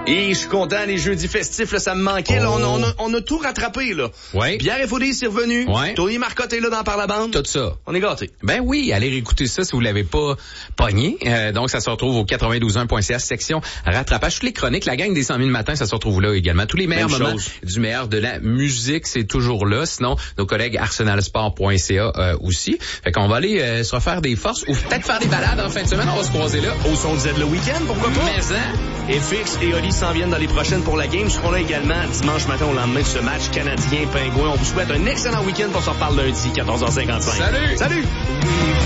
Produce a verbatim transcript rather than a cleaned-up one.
Et je suis content, les jeudis festifs, là, ça me manquait. Oh. Là, on, a, on, a, on a tout rattrapé, là. Ouais. Pierre F O D est revenu. Ouais. Tony Marcotte est là dans Par la bande. Tout ça. On est gâtés. Ben oui, allez réécouter ça si vous l'avez pas pogné. Euh, donc, ça se retrouve au quatre-vingt-douze un point c h, section rattrapage. Toutes les chroniques, la gang des cent mille matins, ça se retrouve là également. Tous les meilleurs Même moments chose. du meilleur de la musique, c'est toujours là. Sinon, nos collègues arsenalsport point c a euh, aussi. Fait qu'on va aller euh, se refaire des forces ou peut-être faire des balades en fin de semaine. On va se croiser là. Au son Z le week-end, pourquoi pas? Mais hein? F X et Oli s'en viennent dans les prochaines pour la game. Seront là également dimanche matin au lendemain de ce match canadien-pingouin. On vous souhaite un excellent week-end. On se reparle lundi, quatorze heures cinquante-cinq. Salut! Salut!